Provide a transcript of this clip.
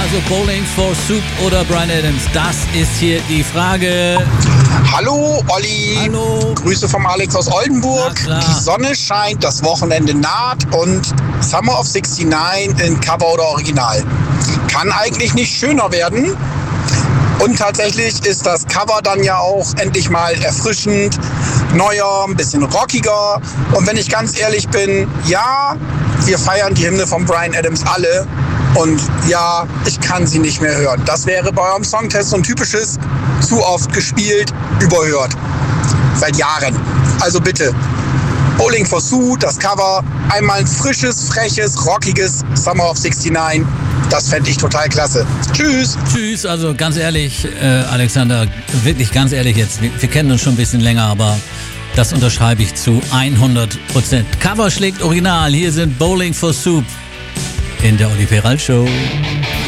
Also Bowling for Soup oder Bryan Adams, das ist hier die Frage. Hallo Olli. Hallo. Grüße vom Alex aus Oldenburg. Die Sonne scheint, das Wochenende naht und Summer of 69 in Cover oder Original. Kann eigentlich nicht schöner werden. Und tatsächlich ist das Cover dann ja auch endlich mal erfrischend, neuer, ein bisschen rockiger. Und wenn ich ganz ehrlich bin, ja, wir feiern die Hymne von Bryan Adams alle. Und ja, ich kann sie nicht mehr hören. Das wäre bei eurem Songtest so ein typisches, zu oft gespielt, überhört. Seit Jahren. Also bitte, Bowling for Sue, das Cover, einmal ein frisches, freches, rockiges Summer of 69. Das fände ich total klasse. Tschüss. Tschüss, also ganz ehrlich, Alexander, wirklich ganz ehrlich jetzt, wir kennen uns schon ein bisschen länger, aber das unterschreibe ich zu 100%. Cover schlägt Original, hier sind Bowling for Soup in der Olli Peral Show.